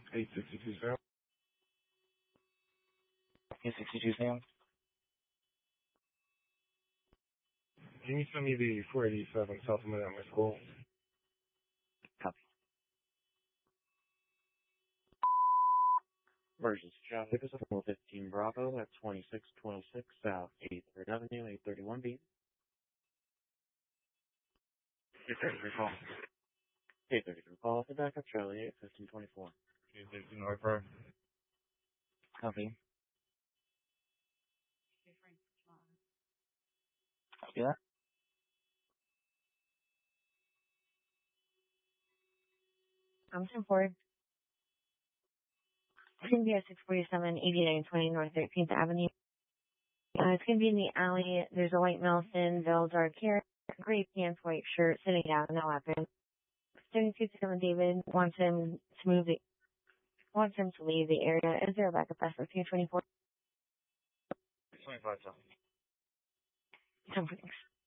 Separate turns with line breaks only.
862 Sam.
862 Sam.
Can you send me the 487 supplement at my school?
Copy. Emergency John Davis, 415 Bravo at 2626 South 8th Avenue, 831B. 833 call. 833 call for backup Charlie, 81524.
815 Harper.
Copy. Copy that.
I'm 10-4. It's going to be at 647 8920 North 13th Avenue. It's going to be in the alley. There's a white male, thin, veil, dark hair, gray pants, white shirt, sitting down, no weapon. 7267 David wants him to leave the area. Is there a backup pass for 224?
25 Tom.
Thanks.